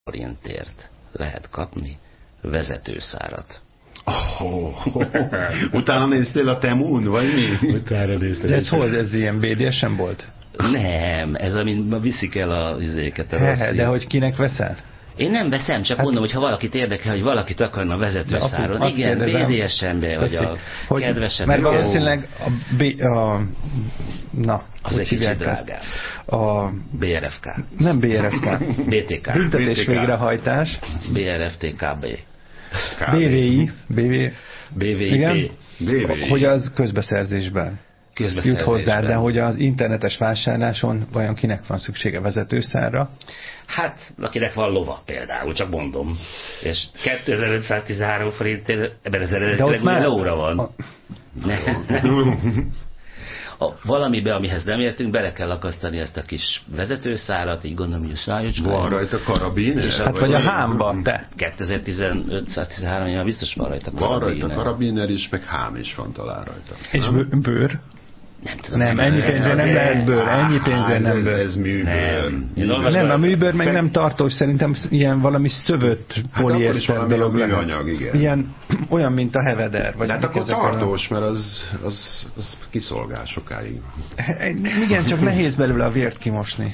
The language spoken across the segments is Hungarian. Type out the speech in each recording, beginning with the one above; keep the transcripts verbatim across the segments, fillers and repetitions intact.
forintért lehet kapni vezetőszárat. Oh, utána néztél a Temún, vagy mi? Utána néztél. De ez hol, ez ilyen bé dé es em volt? Nem, ez amint viszik el az izéket. He, de hogy kinek veszel? Én nem veszem, csak hát, mondom, hogy ha valakit érdekel, hogy valakit akarna vezetőszáron. Igen, bé dé es em-be, vagy a hogy, kedvesebb. Mert valószínűleg a, B, a na, az egy kicsit drágább. A bé er ef ká. Nem bé er ef ká. bé té ká. Büntetés végrehajtás. bé er ef té ká bé. bé vé i. bé vé i pé. Hogy az közbeszerzésben jut hozzá, de hogy az internetes vásárláson vajon kinek van szüksége vezetőszárra? Hát, akinek van lova például, csak mondom. És kétezer-ötszáztizenhárom forintért ebben az eredetileg már lóra van. A... A, valamibe, amihez nem értünk, bele kell akasztani ezt a kis vezetőszárat, így gondolom, hogy a sájocska. Van rajta karabiner? Hát vagy, vagy a hámba, te. kétezer-ötszáztizenhárom biztos van rajta karabiner. Van rajta karabiner is, meg hám is van talán rajta. És bőr? Nem tudom. Nem, ennyi pénzért nem lehet bőr, ennyi pénzért nem bőr. Ez műbőr. Nem, a műbőr meg nem tartós, szerintem ilyen valami szövött poliészter dolog lehet. Ilyen, olyan, mint a heveder. De hát akkor tartós, mert az, az, az kiszolgál sokáig. Igen, csak nehéz belőle a vért kimosni.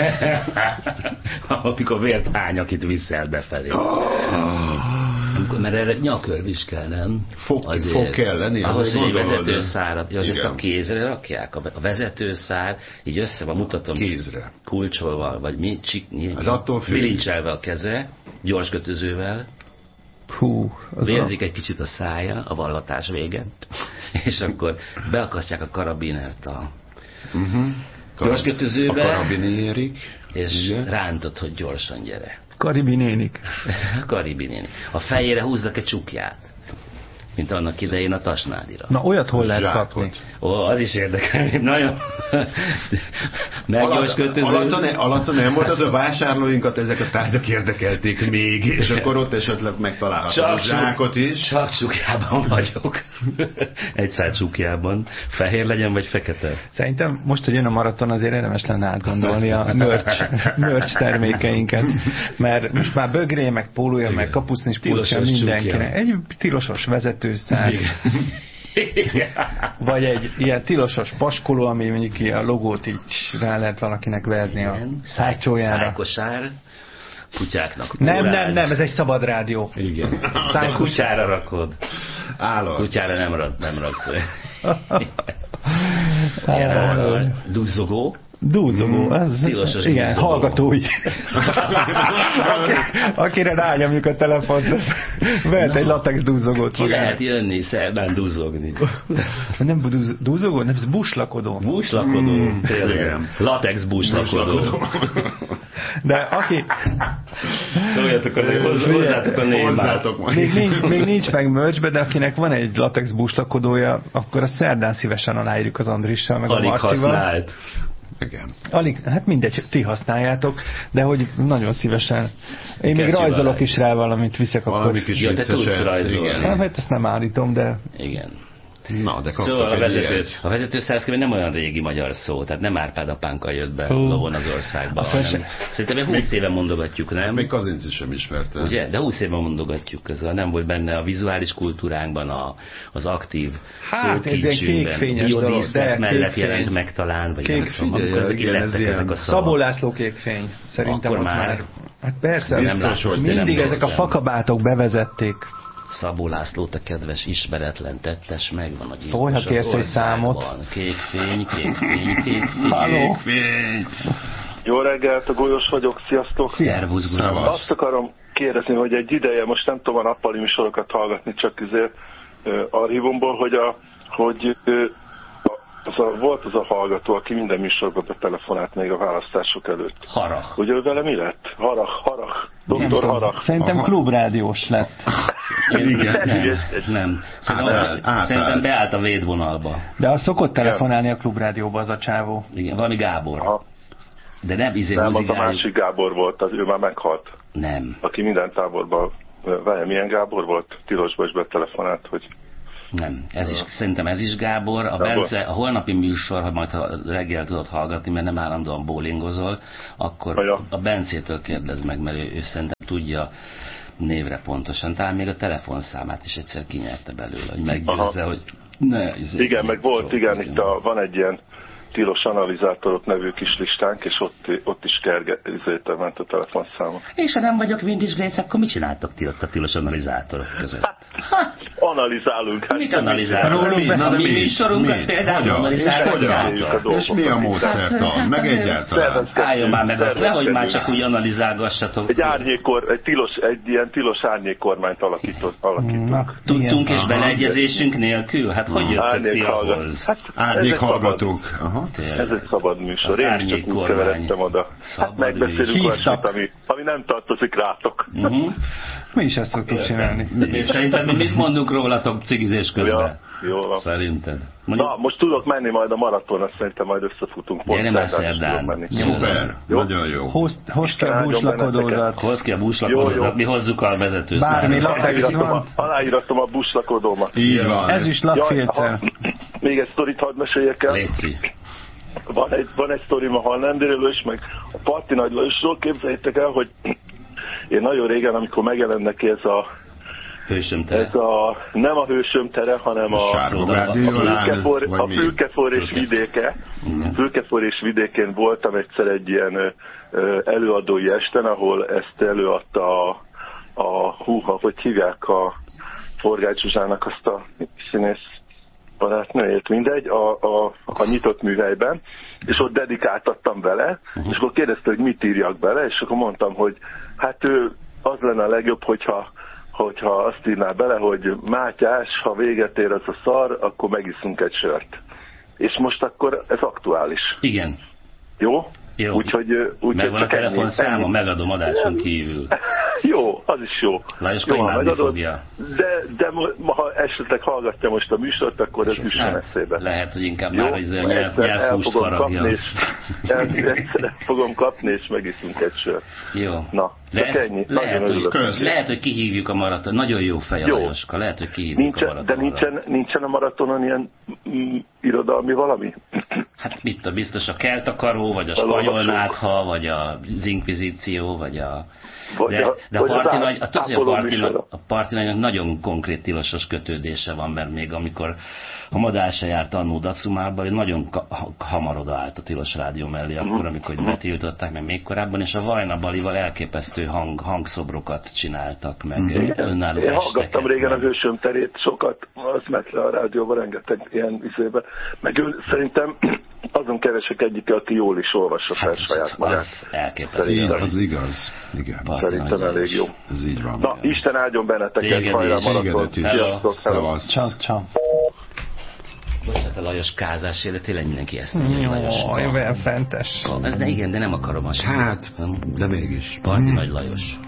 Amikor vért hány, akit viszel befelé. Mert erre nyakörv is kell, nem? Fog, fog kell lenni. Az, az egy vezetőszárat, hogy ezt a kézre rakják. A vezetőszár, így össze van, mutatom. Kézre. Kulcsolva, vagy mi? Csik, az attól függ. Bilincselve a keze, gyors kötözővel. Hú. Vérzik a... egy kicsit a szája, a vallatás vége. És akkor beakasztják a karabinert a uh-huh. gyors kötözőbe. A karabinérik. És igen. Rántott, hogy gyorsan gyere. Karibi nénik. Karibi nénik. A fejére húznak egy csukját. Mint annak idején a Tasnádira. Na, olyat hol lehet kapni? Ó, az is érdekel. Nagyon meggyors kötöző. Alatta, ne, alatta nem volt az a vásárlóinkat, ezek a tárgyak érdekelték még, és akkor ott esetleg megtalálhatod a zsákot is. Csak csukjában vagyok. Egy száz csukjában. Fehér legyen, vagy fekete? Szerintem most, hogy jön a maraton, azért érdemes lenne átgondolni a merch, merch termékeinket. Mert most már bögré, meg pólója, meg kapusznis pulcsa mindenkinek. Egy tilosos vezető szár. Vagy egy ilyen tilosos paskoló, ami mondjuk ilyen a logót így rá lehet valakinek verni a szájcsójára. Szájkosár, kutyáknak. Nem, nem, nem, ez egy szabad rádió. Igen. Szájkutyára rakod. Állat. Kutyára nem, rak, nem raksz. Duzzogó. Dúzogó, az, tilosos igen, dúzogó. Hallgatói. Aki, akire rányomjuk a telefont, vehet egy latex dúzogót. Ki lehet jönni, szerdán dúzogni. Nem dúz, dúzogó, nem, ez buslakodó. Buslakodó, mm, tényleg. Latex buslakodó. De aki... Szóljatok a hozzátok a névbát. Még nincs, még nincs meg merchbe, de akinek van egy latex buslakodója, akkor a szerdán szívesen aláírjuk az Andrissal, meg alig a Marcival. Használt. Igen. Alig, hát mindegy, ti használjátok, de hogy nagyon szívesen. Én még rajzolok is rá valamit, viszek akkor. Valami kis ja, te tudsz rajzolni. Hát ezt nem állítom, de... Igen. Na, de szóval a vezető, a vezetőszárszkönyv nem olyan régi magyar szó, tehát nem Árpád apánkkal jött be uh. lovon az országba. Hanem, szerintem húsz éve mondogatjuk, nem? Még Kazinci sem ismerte. Ugye? De húsz éve mondogatjuk, ez nem volt benne a vizuális kultúránkban, a, az aktív hát, szókincsünkben. Biodíszlet mellett jelent meg talán, vagy kék, nem tudom, amikor ezek illettek ezek a szavak. Szabó László kékfény, szerintem akkor ott már. már. Hát persze, nem látom, mindig nem ezek a fakabátok bevezették. Szabó Lászlót a kedves ismeretlen tettes megvan a gyilkos. Szólj, ha kérsz egy számot. Kék fény, kék fény, kék fény, Halló. kék fény. Jó reggelt, a Golyós vagyok, sziasztok! Szervusz, Golyós. Azt akarom kérdezni, hogy egy ideje, most nem tudom a nappali műsorokat hallgatni, csak azért uh, archívumból, hogy, a, hogy uh, az a, volt az a hallgató, aki minden műsorban betelefonált még a választások előtt. Harach. Ugye ő vele mi lett? Harach, Harach. doktor Harach. Szerintem klubrádiós lett. Igen, nem, nem. Szerintem, át, át, szerintem át. beállt a védvonalba. De az szokott telefonálni a klubrádióba az a csávó. Igen, valami Gábor. Aha. De nem izé Nem, az a másik Gábor volt, az ő már meghalt. Nem. Aki minden táborban, várja, milyen Gábor volt? Tilosba is betelefonált, hogy Nem, ez is, szerintem ez is Gábor. A Bence, a holnapi műsor, ha majd ha reggel tudod hallgatni, mert nem állandóan bowlingozol, akkor ja. a Bencétől kérdezd meg, mert ő, ő szerintem tudja névre pontosan. Talán még a telefonszámát is egyszer kinyerte belőle, hogy meggyőzze, hogy ne, igen, meg volt, igen, itt a, van egy ilyen tilos analizátorok nevű kis listánk, és ott, ott is kergetőzétel ment a telefonszáma. És ha nem vagyok Windis Grace, akkor mit csináltok ti ott a tilos analizátorok között? Hát, analizálunk. Hát mit analizálunk? Mi? Na, a mi mi? műsorunkat például analizálunk. És mi a módszertan? Meg egyáltalán? Álljon már meg azt le, hogy már csak úgy analizálgassatok. Egy árnyékkor, egy tilos, egy ilyen tilos árnyékkormányt alakítunk. Tudtunk és beleegyezésünk nélkül? Hát hogy jöttök ti ahhoz? Árnyékhallgatók. Ez egy szabad műsor. Én is csak úgy keveredtem oda. Hát megbeszélünk valamit, ami, ami nem tartozik rátok. Uh-huh. Mi is ezt szoktuk csinálni. És szerinted mi mit mondunk rólatok cigizés közben? Ja, jó van. Szerinted? Mondjuk... Na, most tudok menni majd a maratonra, szerintem majd összefutunk. Gyere már szerdán. Szuper, nagyon jó. Hozd ki a búslakodódat. Hozd ki a búslakodódat, mi hozzuk a vezetőt. Bármi latex van. Aláírattam a búslakodómat. Így van. Ez is lakfélcel. Még egy sztorit hadd meséljek el. Léci. Van egy, van egy sztorim a Halnendéről is, meg a Parti Nagy Lajosról. Képzeljétek el, hogy én nagyon régen, amikor megjelennek ez a Hősömtere. Ez a, nem a Hősömtere, hanem a, a, Fülkefor, a Fülkefor és vidéke. Fülkefor és vidékén voltam egyszer egy ilyen előadói esten, ahol ezt előadta a, a húha, hogy hívják a Forgács Zsuzsának azt a színész barátnőjét, mindegy, a, a, a nyitott műhelyben, és ott dedikáltattam vele, uh-huh. és akkor kérdezte, hogy mit írjak bele, és akkor mondtam, hogy hát ő az lenne a legjobb, hogyha, hogyha azt írná bele, hogy Mátyás, ha véget ér az a szar, akkor megiszunk egy sört. És most akkor ez aktuális. Igen. Jó? Jó. Úgyhogy, úgy, megvan a telefonszáma, megadom adáson kívül. Jó, az is jó. Lajoska imádni fogja. De, de ma, ha esetleg hallgatja most a műsort, akkor ez üssen eszébe. Lehet, hogy inkább jó? Már hogy a nyelv, nyelvhúst faragja. Egyszer fogom kapni, és megiszunk egy sört. Jó. Na, lehet, ennyi. Lehet, hogy, lehet, hogy kihívjuk a maraton. Nagyon jó fej a Lajoska. Lehet, hogy kihívjuk nincsen, a maratonra. De nincsen, nincsen a maratonon ilyen mm, irodalmi valami? Hát mit a biztos a keltakaró, vagy a spanyolnátha, vagy az inkvizíció, vagy a... De, de a Parti Nagy, a, a, Parti, a Parti Nagynak nagyon konkrét tilosos kötődése van, mert még amikor a Madár se járt annó Dacumába, nagyon hamar odaállt a tilos rádió mellé, akkor, amikor betiltották, meg még korábban, és a Vajna Balival elképesztő hang, hangszobrokat csináltak, meg mm-hmm. önálló Én hallgattam régen meg. a Hősömterét, sokat, az ment le a rádióban, rengeteg ilyen izébe, meg ő szerintem azon keresek egyike, aki jól is olvassa fel hát, saját magát. Az elképesztő. Az igaz. Igen. Szerintem elég jó. Ez így van. Na, igen. Isten áldjon benneteket, hajrá maraton. Sziasztok. Ciao, ciao. Bocsánat, a Lajos kázásért, de tényleg mindenki ezt mondja, Lajos. Jaj, olyan fentes. Ez de igen, de nem akarom azt. Hát, de mégis. Parti Nagy Lajos.